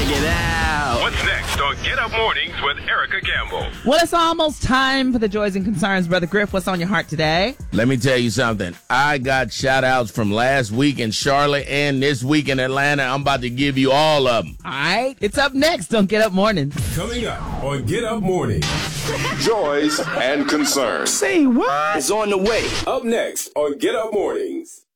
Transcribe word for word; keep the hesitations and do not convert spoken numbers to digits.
it out. What's next on Get Up Mornings with Erica Campbell? Well, it's almost time for the joys and concerns. Brother Griff, what's on your heart today? Let me tell you something. I got shout-outs from last week in Charlotte and this week in Atlanta. I'm about to give you all of them. All right. It's up next on Get Up Mornings. Coming up on Get Up Mornings. Joys and concerns. Say what? It's on the way. Up next on Get Up Mornings.